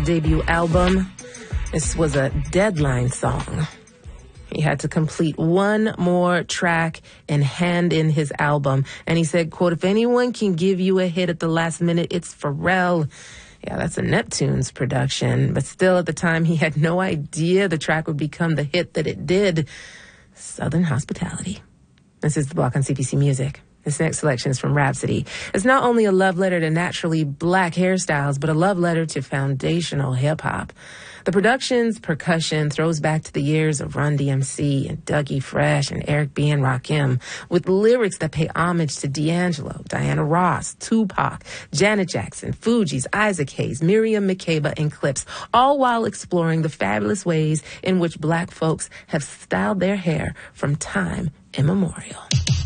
debut album. This was a deadline song. He had to complete one more track and hand in his album. And he said, quote, "If anyone can give you a hit at the last minute, it's Pharrell." Yeah, that's a Neptune's production. But still, at the time, he had no idea the track would become the hit that it did. Southern Hospitality. This is The Block on CPC Music. This next selection is from Rhapsody. It's not only a love letter to naturally black hairstyles, but a love letter to foundational hip-hop. The production's percussion throws back to the years of Run DMC and Dougie Fresh and Eric B. and Rakim, with lyrics that pay homage to D'Angelo, Diana Ross, Tupac, Janet Jackson, Fugees, Isaac Hayes, Miriam Makeba, and Clips, all while exploring the fabulous ways in which black folks have styled their hair from time immemorial.